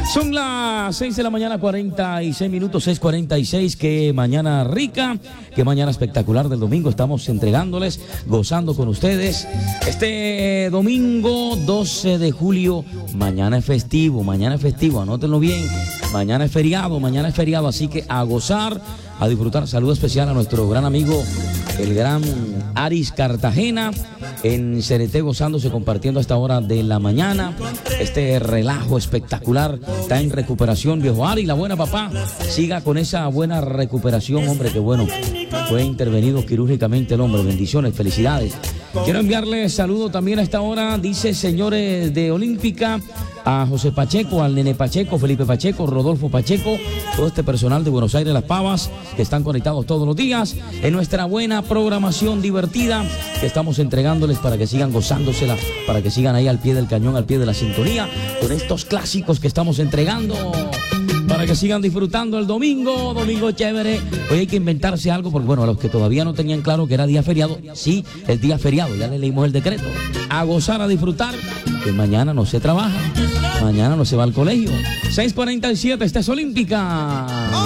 Son las 6 de la mañana, 46 minutos, 6:46. Qué mañana rica, qué mañana espectacular del domingo. Estamos entregándoles, gozando con ustedes. Este domingo 12 de julio, mañana es festivo, anótenlo bien. Mañana es feriado, así que a gozar, a disfrutar. Saludo especial a nuestro gran amigo, el gran Aris Cartagena, en Cereté, gozándose, compartiendo a esta hora de la mañana. Este relajo espectacular, está en recuperación, viejo Ari, la buena papá. Siga con esa buena recuperación, hombre, que bueno. Fue intervenido quirúrgicamente el hombre, bendiciones, felicidades. Quiero enviarle saludo también a esta hora, dice señores de Olímpica, a José Pacheco, al Nene Pacheco, Felipe Pacheco, Rodolfo Pacheco, todo este personal de Buenos Aires, Las Pavas, que están conectados todos los días en nuestra buena programación divertida que estamos entregándoles para que sigan gozándosela, para que sigan ahí al pie del cañón, al pie de la sintonía, con estos clásicos que estamos entregando, para que sigan disfrutando el domingo chévere. Hoy hay que inventarse algo, porque bueno, a los que todavía no tenían claro que era día feriado, sí, es día feriado, ya le leímos el decreto. A gozar, a disfrutar, que mañana no se trabaja, mañana no se va al colegio. 6:47, esta es Olímpica.